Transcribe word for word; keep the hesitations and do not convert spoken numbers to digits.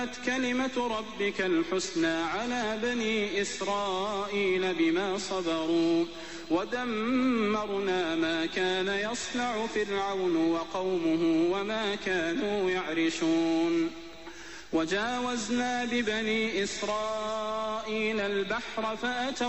كلمة ربك الحسنى على بني إسرائيل بما صبروا ودمرنا ما كان يصنع فرعون وقومه وما كانوا يعرشون وجاوزنا ببني إسرائيل البحر فأتوا